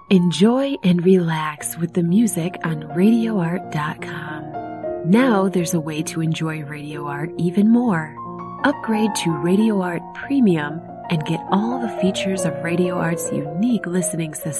Enjoy and relax with the music on RadioArt.com. Now there's a way to enjoy Radio Art even more. Upgrade to Radio Art Premium and get all the features of Radio Art's unique listening system.